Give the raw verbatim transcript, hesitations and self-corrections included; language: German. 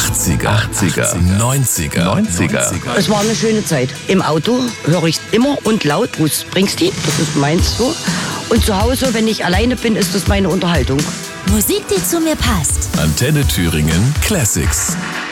achtziger, achtziger, neunziger, neunziger. Es war eine schöne Zeit. Im Auto höre ich immer und laut Bruce Springsteen, das ist meins so. Und zu Hause, wenn ich alleine bin, ist das meine Unterhaltung. Musik, die zu mir passt. Antenne Thüringen Classics.